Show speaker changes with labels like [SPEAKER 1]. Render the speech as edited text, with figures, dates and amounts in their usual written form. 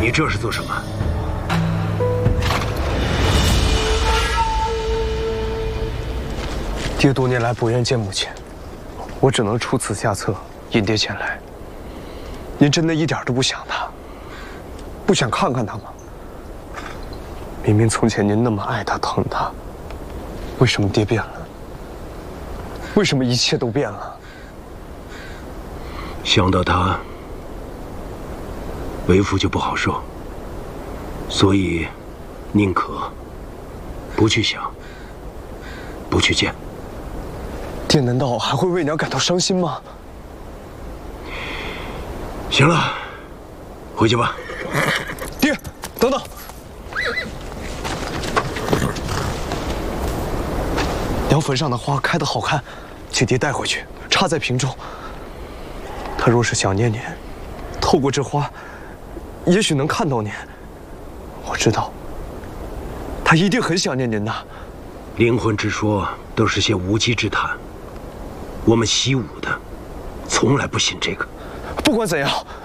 [SPEAKER 1] 你这是做什么？
[SPEAKER 2] 爹多年来不愿见母亲，我只能出此下策，引爹前来。您真的一点都不想她，不想看看她吗？明明从前您那么爱她、疼她，为什么爹变了？为什么一切都变了？
[SPEAKER 1] 想到她，为父就不好受，所以宁可不去想，不去见。
[SPEAKER 2] 爹难道还会为娘感到伤心吗？
[SPEAKER 1] 行了，回去吧。
[SPEAKER 2] 爹，等等。娘坟上的花开得好看，请爹带回去，插在瓶中。她若是想念您，透过这花，也许能看到您。我知道，她一定很想念您的。
[SPEAKER 1] 灵魂之说都是些无稽之谈，我们习武的，从来不信这个。
[SPEAKER 2] 不管怎样，